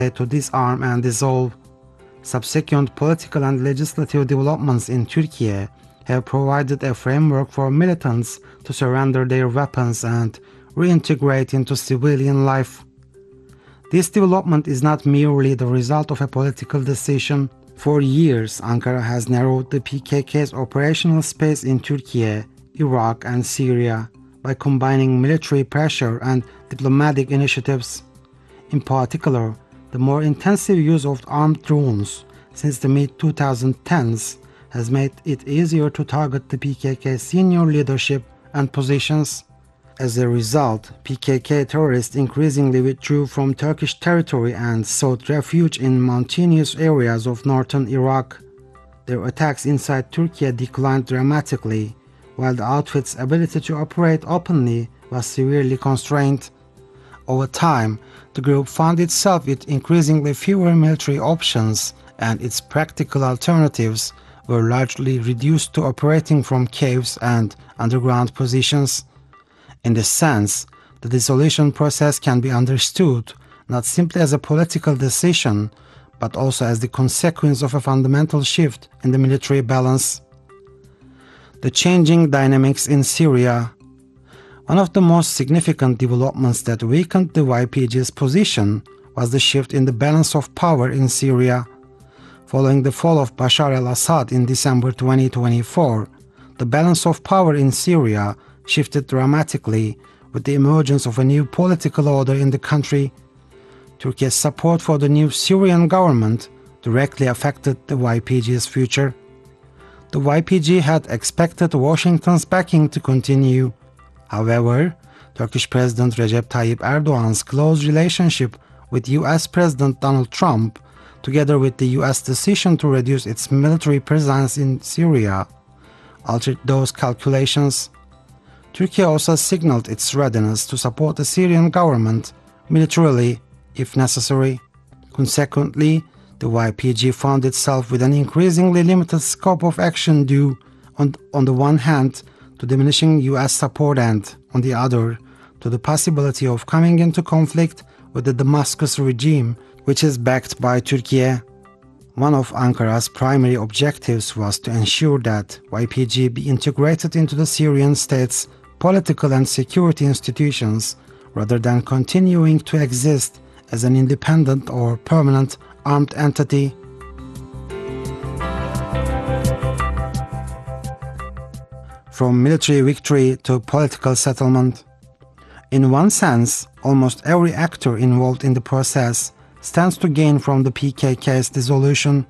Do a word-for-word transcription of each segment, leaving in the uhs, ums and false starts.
to disarm and dissolve. Subsequent political and legislative developments in Turkey have provided a framework for militants to surrender their weapons and reintegrate into civilian life. This development is not merely the result of a political decision. For years, Ankara has narrowed the P K K's operational space in Turkey, Iraq, and Syria by combining military pressure and diplomatic initiatives. In particular, the more intensive use of armed drones since the mid twenty tens has made it easier to target the P K K senior leadership and positions. As a result, P K K terrorists increasingly withdrew from Turkish territory and sought refuge in mountainous areas of northern Iraq. Their attacks inside Turkey declined dramatically, while the outfit's ability to operate openly was severely constrained. Over time, the group found itself with increasingly fewer military options, and its practical alternatives were largely reduced to operating from caves and underground positions. In this sense, the dissolution process can be understood not simply as a political decision, but also as the consequence of a fundamental shift in the military balance. The changing dynamics in Syria. One of the most significant developments that weakened the Y P G's position was the shift in the balance of power in Syria. Following the fall of Bashar al-Assad in December twenty twenty-four, the balance of power in Syria shifted dramatically with the emergence of a new political order in the country. Turkey's support for the new Syrian government directly affected the Y P G's future. The Y P G had expected Washington's backing to continue. However, Turkish President Recep Tayyip Erdogan's close relationship with U S President Donald Trump, together with the U S decision to reduce its military presence in Syria, altered those calculations. Turkey also signaled its readiness to support the Syrian government militarily, if necessary. Consequently, the Y P G found itself with an increasingly limited scope of action due, on, on the one hand, to diminishing U S support and, on the other, to the possibility of coming into conflict with the Damascus regime, which is backed by Turkey. One of Ankara's primary objectives was to ensure that Y P G be integrated into the Syrian state's political and security institutions, rather than continuing to exist as an independent or permanent armed entity. From military victory to political settlement. In one sense, almost every actor involved in the process stands to gain from the P K K's dissolution.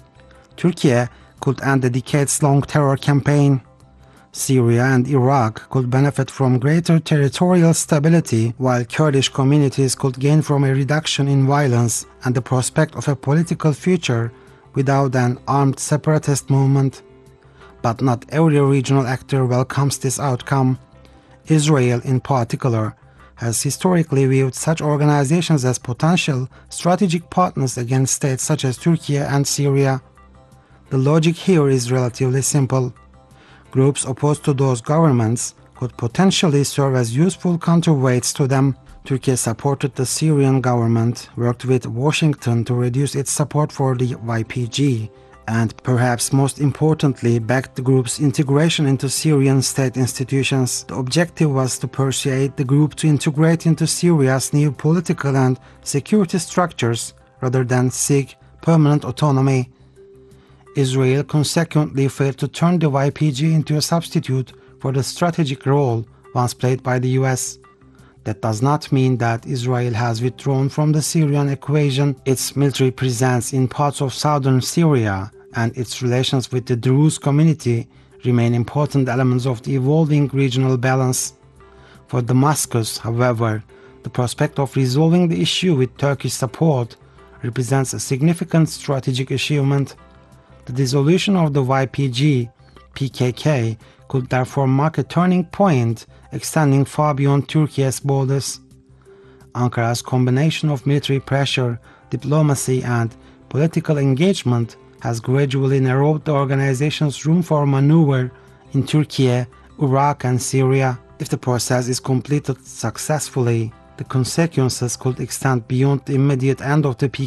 Turkey could end a decades-long terror campaign. Syria and Iraq could benefit from greater territorial stability, while Kurdish communities could gain from a reduction in violence and the prospect of a political future without an armed separatist movement. But not every regional actor welcomes this outcome. Israel, in particular, has historically viewed such organizations as potential strategic partners against states such as Turkey and Syria. The logic here is relatively simple. Groups opposed to those governments could potentially serve as useful counterweights to them. Turkey supported the Syrian government, worked with Washington to reduce its support for the Y P G, and perhaps most importantly backed the group's integration into Syrian state institutions. The objective was to persuade the group to integrate into Syria's new political and security structures rather than seek permanent autonomy. Israel consequently failed to turn the Y P G into a substitute for the strategic role once played by the U S. That does not mean that Israel has withdrawn from the Syrian equation. Its military presence in parts of southern Syria and its relations with the Druze community remain important elements of the evolving regional balance. For Damascus, however, the prospect of resolving the issue with Turkish support represents a significant strategic achievement. The dissolution of the Y P G, P K K, could therefore mark a turning point extending far beyond Turkey's borders. Ankara's combination of military pressure, diplomacy, and political engagement has gradually narrowed the organization's room for maneuver in Turkey, Iraq, and Syria. If the process is completed successfully, the consequences could extend beyond the immediate end of the P